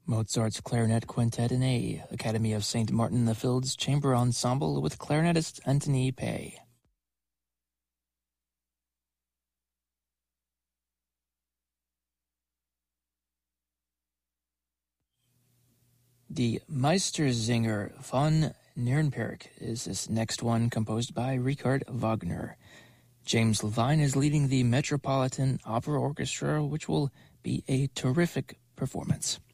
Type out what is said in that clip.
Mozart's Clarinet Quintet in A, Academy of St. Martin-the-Fields Chamber Ensemble with clarinetist Anthony Pay. Die Meistersinger von Nürnberg is this next one, composed by Richard Wagner. James Levine is leading the Metropolitan Opera Orchestra, which will be a terrific performance.